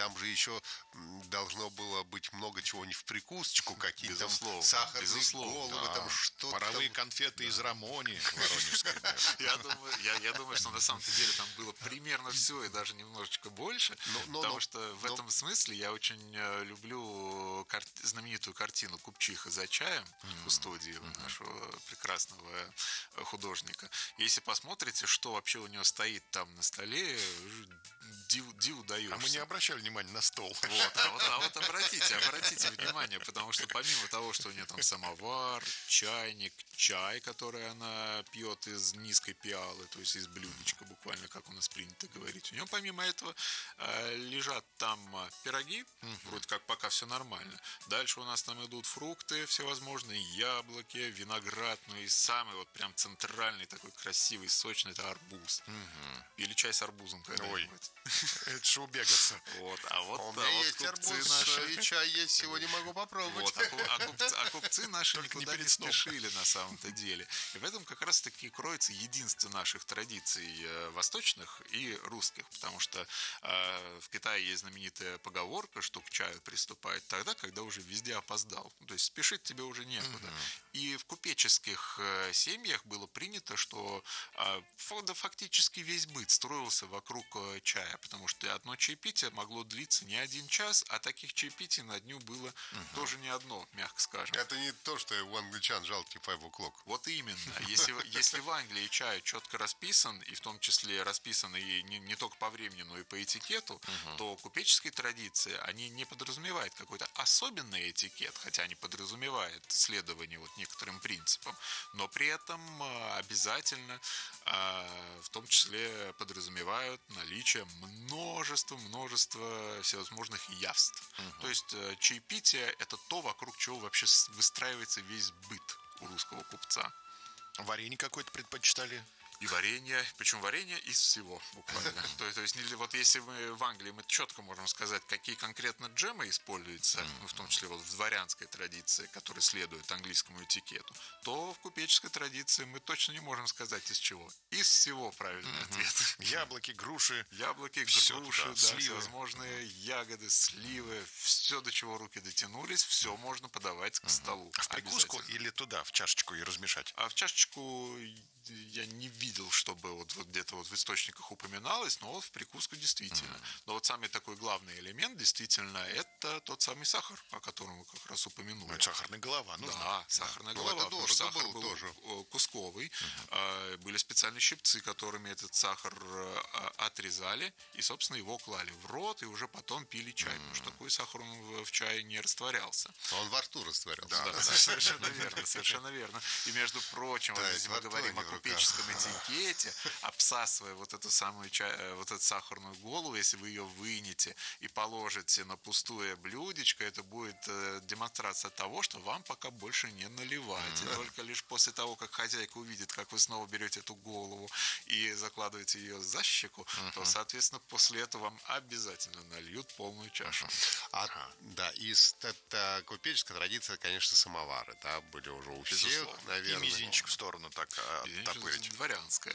там же еще должно было быть много чего не в прикусочку, какие-то там Безусловно, сахарные безусловно, головы, Да. там что-то Паровые там. конфеты из Рамони воронежской. Да. Я думаю, что на самом-то деле там было примерно все и даже немножечко больше, потому что в этом смысле я очень люблю знаменитую картину «Купчиха за чаем» Кустодиева, нашего прекрасного художника. Если посмотрите, что вообще у него стоит там на столе, диву даешься. А мы не обращали внимания на стол. Вот, а вот обратите внимание, потому что помимо того, что у нее там самовар, чайник, чай, который она пьет из низкой пиалы, то есть из блюдечка, буквально, как у нас принято говорить, у нее помимо этого лежат там пироги, вроде как пока все нормально. Дальше у нас там идут фрукты всевозможные, яблоки, виноград, ну и самый вот прям центральный такой красивый, сочный, это арбуз. Или чай с арбузом когда-нибудь. Это же убегаться. Вот, У меня есть купцы арбуз наши... и чай есть, сегодня могу попробовать. Вот, а купцы наши Только не никуда не перед сном. спешили на самом-то деле. И в этом как раз-таки кроется единство наших традиций восточных и русских. Потому что в Китае есть знаменитая поговорка, что к чаю приступает тогда, когда уже везде опоздал. То есть спешить тебе уже некуда. И в купеческих семьях было принято, что фактически весь быт строился вокруг чая. Потому что одно чаепитие могло длиться не один час, а таких чаепитий на дню было тоже не одно, мягко скажем. Это не то, что у англичан жалкий 5 o'clock. Вот именно. Если в Англии чай четко расписан, и в том числе расписан и не только по времени, но и по этикету, то купеческие традиции, они не подразумевают какой-то особенный этикет, хотя они подразумевают следование вот некоторым принципам, но при этом обязательно в том числе подразумевают наличие множества всевозможных явств. То есть чаепитие – это то, вокруг чего вообще выстраивается весь быт у русского купца. Варенье какое-то предпочитали? И варенье, причем варенье из всего буквально. То есть вот если мы в Англии мы четко можем сказать, какие конкретно джемы используются, ну, в том числе вот в дворянской традиции, которая следует английскому этикету, то в купеческой традиции мы точно не можем сказать из чего. Из всего правильный ответ. Яблоки, груши. Яблоки, Всё груши, туда, да, сливы. всевозможные ягоды, сливы, все, до чего руки дотянулись, все можно подавать к столу. В прикуску Обязательно. или туда, в чашечку и размешать? А в чашечку я не видел, чтобы вот где-то вот в источниках упоминалось, но вот в прикуску действительно. Но вот самый такой главный элемент действительно это тот самый сахар, о котором вы как раз упомянули. Ну, это сахарная голова нужна. Да, сахарная Ну, голова, это потому что дорого сахар был был тоже. кусковый. Были специальные щипцы, которыми этот сахар отрезали и, собственно, его клали в рот и уже потом пили чай, потому что такой сахар он в чае не растворялся. Он во рту растворялся. Да, совершенно верно. И между прочим, вот Да, если во мы рту, говорим а о не в руках. купеческом этикете, обсасывая вот эту самую вот эту сахарную голову, если вы ее вынете и положите на пустое блюдечко, это будет демонстрация того, что вам пока больше не наливать. И только лишь после того, как хозяйка увидит, как вы снова берете эту голову и закладываете ее за щеку, то, соответственно, после этого вам обязательно нальют полную чашу. Да, из купеческой традиции, конечно, самовары, да, были уже у всех, Безусловно. И наверное. мизинчик в сторону так оттопырить. Дворянская.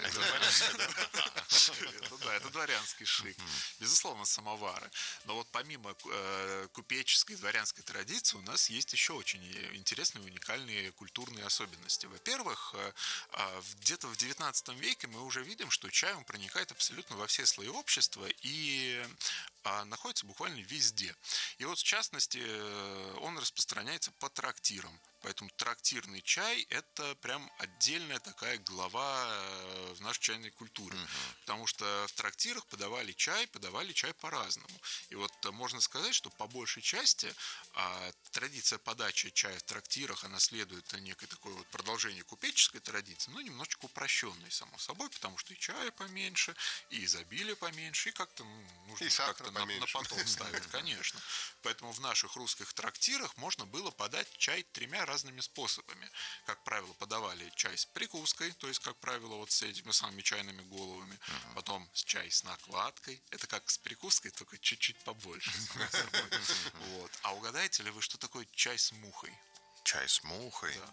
Это дворянский шик. Безусловно, самовары. Но вот помимо купеческой и дворянской традиции у нас есть еще очень интересные, уникальные культурные особенности. Во-первых, где-то в 19 веке мы уже видим, что чай он проникает абсолютно во все слои общества и находится буквально везде. И вот в частности он распространяется по трактирам. Поэтому трактирный чай – это прям отдельная такая глава в нашей чайной культуре. Потому что в трактирах подавали чай по-разному. И вот можно сказать, что по большей части традиция подачи чая в трактирах, она следует некой такой вот продолжению купеческой традиции, но немножечко упрощенной, само собой, потому что и чая поменьше, и изобилия поменьше, и как-то нужно как-то на поток ставить, конечно. Поэтому в наших русских трактирах можно было подать чай 3 разными способами. Как правило, подавали чай с прикуской, то есть, как правило, вот с этими самыми чайными головами. Потом чай с накладкой. Это как с прикуской, только чуть-чуть побольше. Вот. А угадаете ли вы, что такое чай с мухой? Чай с мухой. Да.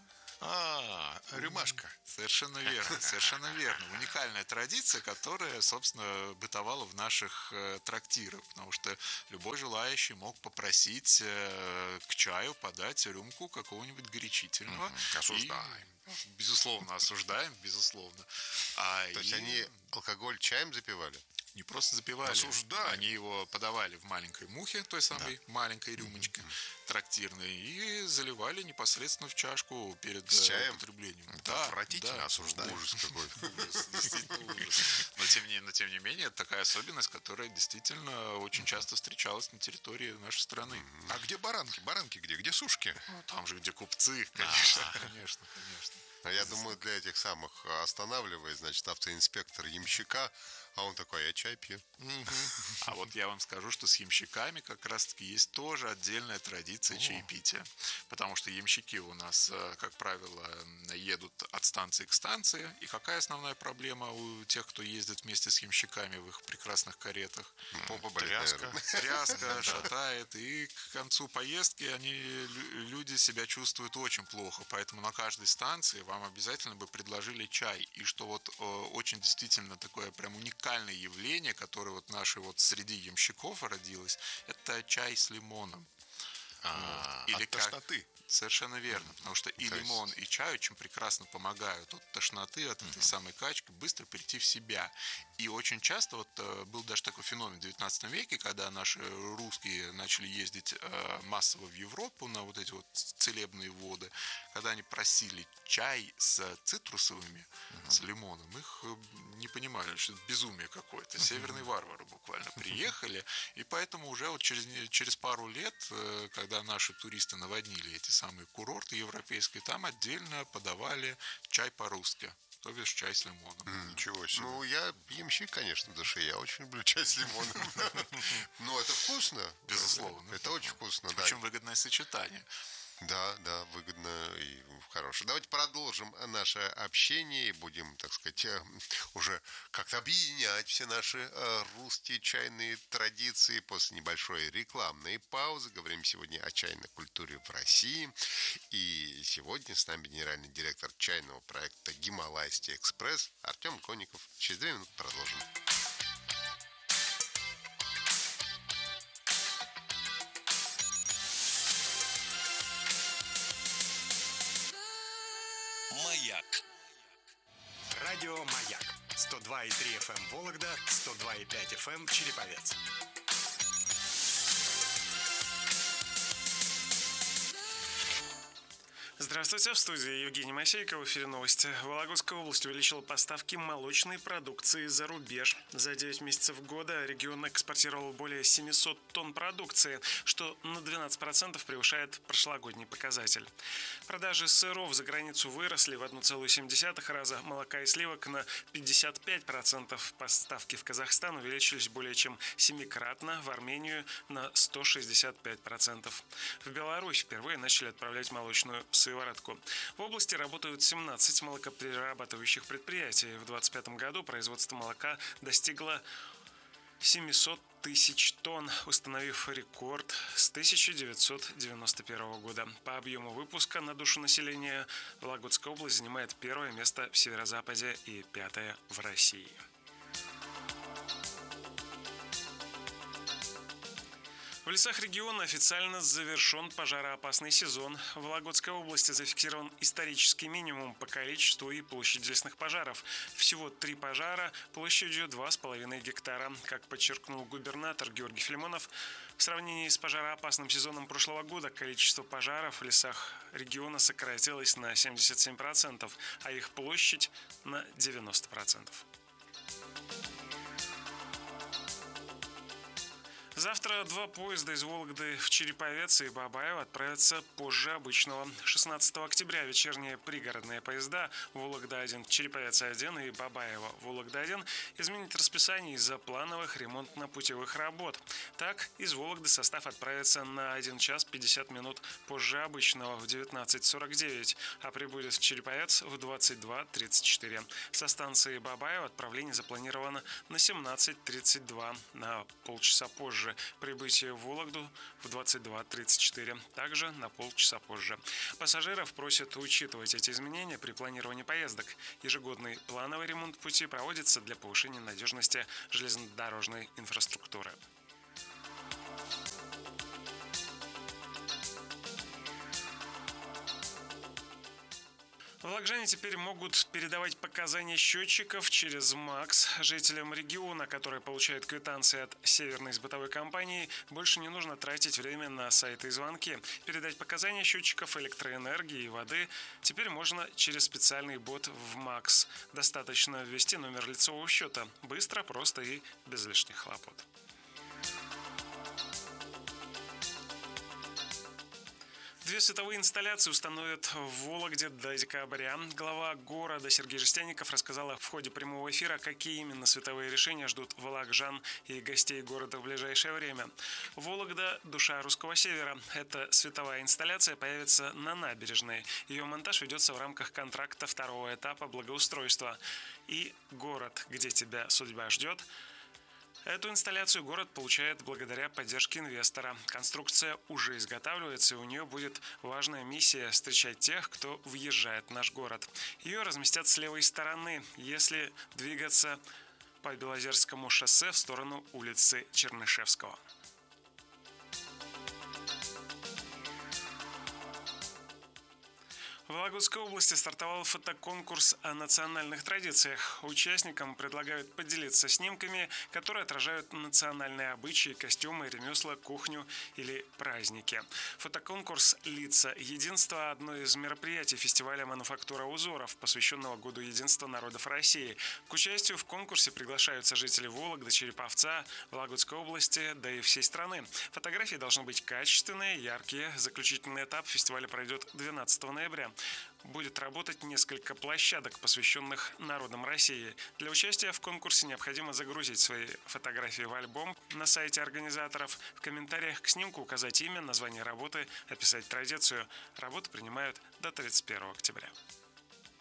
Рюмашка. Совершенно верно, совершенно верно. Уникальная традиция, которая, собственно, бытовала в наших трактирах, потому что любой желающий мог попросить к чаю подать рюмку какого-нибудь горячительного. Осуждаем. Безусловно, осуждаем, безусловно. То есть они алкоголь чаем запивали? Не просто запивали, они его подавали в маленькой мухе, той самой маленькой рюмочке трактирной, и заливали непосредственно в чашку перед употреблением. Да, отвратительно, осуждаем. Ужас какой. Ужас, действительно ужас. Но тем не менее, это такая особенность, которая действительно очень часто встречалась на территории нашей страны. А где баранки? Баранки где? Где сушки? Там же, где купцы, конечно, конечно. А я думаю, для этих самых останавливает, значит, автоинспектор ямщика, а он такой: я чай пью. А вот я вам скажу, что с ямщиками как раз-таки есть тоже отдельная традиция чаепития. Потому что ямщики у нас, как правило, едут от станции к станции. И какая основная проблема у тех, кто ездит вместе с ямщиками в их прекрасных каретах? Попа болит, Тряска шатает. И к концу поездки люди себя чувствуют очень плохо. Поэтому на каждой станции вам обязательно бы предложили чай. И что вот очень действительно такое прям уникальное явление, которое вот нашей вот среди ямщиков родилось, это чай с лимоном. Или от тошноты. Совершенно верно, потому что и лимон, и чай очень прекрасно помогают от тошноты, от этой самой качки быстро прийти в себя. И очень часто вот был даже такой феномен в 19 веке, когда наши русские начали ездить массово в Европу на вот эти вот целебные воды, когда они просили чай с цитрусовыми, с лимоном, их не понимали, что это безумие какое-то. Северные варвары буквально приехали, и поэтому уже вот через пару лет, когда наши туристы наводнили эти самые курорты европейские, там отдельно подавали чай по-русски, то бишь чай с лимоном. Ничего себе. Ну, я ямщик, конечно, в душе. Я очень люблю чай с лимоном. Но это вкусно. Безусловно. Это очень вкусно, да. Очень выгодное сочетание. Да, выгодно и хорошо. Давайте продолжим наше общение и будем, так сказать, уже как-то объединять все наши русские чайные традиции после небольшой рекламной паузы. Говорим сегодня о чайной культуре в России. И сегодня с нами генеральный директор чайного проекта «Гималайский экспресс» Артем Конников. Через 2 минуты продолжим. Маяк. Радио «Маяк». 102,3 FM Вологда, 102,5 FM Череповец. Здравствуйте, в студии Евгений Масейко, в эфире новости. Вологодская область увеличила поставки молочной продукции за рубеж. За 9 месяцев года регион экспортировал более 700 тонн продукции, что на 12% превышает прошлогодний показатель. Продажи сыров за границу выросли в 1,7 раза, молока и сливок на 55%. Поставки в Казахстан увеличились более чем 7-кратно, в Армению на 165%. В Беларусь впервые начали отправлять молочную сыворотку. В области работают 17 молокоперерабатывающих предприятий. В 2025 году производство молока достигло 700 тысяч тонн, установив рекорд с 1991 года. По объему выпуска на душу населения Вологодская область занимает 1-е место в Северо-Западе и 5-е в России. В лесах региона официально завершен пожароопасный сезон. В Вологодской области зафиксирован исторический минимум по количеству и площади лесных пожаров. Всего 3 пожара площадью 2,5 гектара. Как подчеркнул губернатор Георгий Филимонов, в сравнении с пожароопасным сезоном прошлого года количество пожаров в лесах региона сократилось на 77%, а их площадь на 90%. Завтра 2 поезда из Вологды в Череповец и Бабаево отправятся позже обычного. 16 октября вечерние пригородные поезда Вологда-1, Череповец-1 и Бабаево-Вологда-1 изменят расписание из-за плановых ремонтно-путевых работ. Так, из Вологды состав отправится на 1 час 50 минут позже обычного в 19:49, а прибудет в Череповец в 22:34. Со станции Бабаево отправление запланировано на 17:32, на полчаса позже. пассажиры. Прибытие в Вологду в 22:34, также на полчаса позже. Пассажиров просят учитывать эти изменения при планировании поездок. Ежегодный плановый ремонт пути проводится для повышения надежности железнодорожной инфраструктуры. Вологжане теперь могут передавать показания счетчиков через МАКС. Жителям региона, которые получают квитанции от Северной бытовой компании, больше не нужно тратить время на сайты и звонки. Передать показания счетчиков электроэнергии и воды теперь можно через специальный бот в МАКС. Достаточно ввести номер лицевого счета. Быстро, просто и без лишних хлопот. Две световые инсталляции установят в Вологде до декабря. Глава города Сергей Жестяников рассказал в ходе прямого эфира, какие именно световые решения ждут вологжан и гостей города в ближайшее время. Вологда – душа русского севера. Эта световая инсталляция появится на набережной. Ее монтаж ведется в рамках контракта второго этапа благоустройства. И город, где тебя судьба ждет. Эту инсталляцию город получает благодаря поддержке инвестора. Конструкция уже изготавливается, и у нее будет важная миссия – встречать тех, кто въезжает в наш город. Ее разместят с левой стороны, если двигаться по Белозерскому шоссе в сторону улицы Чернышевского. В Вологодской области стартовал фотоконкурс о национальных традициях. Участникам предлагают поделиться снимками, которые отражают национальные обычаи, костюмы, ремесла, кухню или праздники. Фотоконкурс «Лица единства» – одно из мероприятий фестиваля «Мануфактура узоров», посвященного Году единства народов России. К участию в конкурсе приглашаются жители Вологды, Череповца, Вологодской области, да и всей страны. Фотографии должны быть качественные, яркие. Заключительный этап фестиваля пройдет 12 ноября. Будет работать несколько площадок, посвященных народам России. Для участия в конкурсе необходимо загрузить свои фотографии в альбом на сайте организаторов, в комментариях к снимку указать имя, название работы, описать традицию. Работы принимают до 31 октября.